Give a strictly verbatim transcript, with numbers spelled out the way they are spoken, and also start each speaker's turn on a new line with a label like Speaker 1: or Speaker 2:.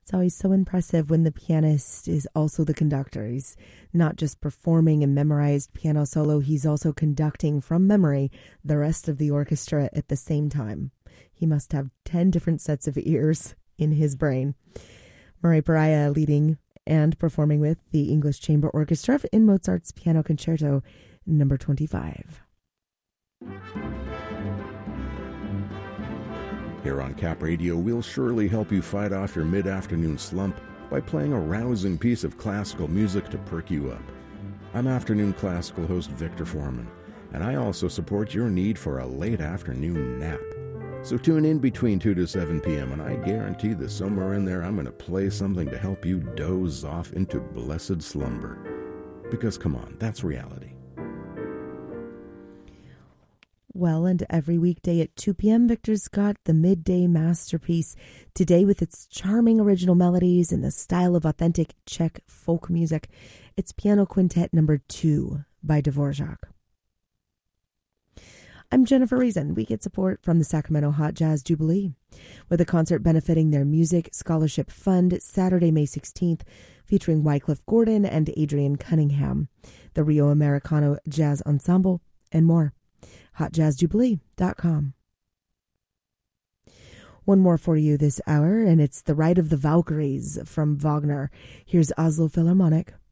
Speaker 1: It's always so impressive when the pianist is also the conductor. He's not just performing a memorized piano solo, he's also conducting from memory the rest of the orchestra at the same time. He must have ten different sets of ears in his brain. Murray Pariah leading and performing with the English Chamber Orchestra in Mozart's Piano Concerto number twenty-five.
Speaker 2: Here on Cap Radio, we'll surely help you fight off your mid-afternoon slump by playing a rousing piece of classical music to perk you up. I'm afternoon classical host Victor Foreman, and I also support your need for a late afternoon nap. So tune in between two to seven p.m., and I guarantee that somewhere in there I'm going to play something to help you doze off into blessed slumber. Because, come on, that's reality.
Speaker 1: Well, and every weekday at two p.m., Victor's got the midday masterpiece. Today, with its charming original melodies in the style of authentic Czech folk music, it's Piano Quintet number two by Dvorak. I'm Jennifer Reason. We get support from the Sacramento Hot Jazz Jubilee, with a concert benefiting their Music Scholarship Fund Saturday, May sixteenth, featuring Wycliffe Gordon and Adrian Cunningham, the Rio Americano Jazz Ensemble, and more. hot jazz jubilee dot com. One more for you this hour, and it's The Ride of the Valkyries from Wagner. Here's Oslo Philharmonic.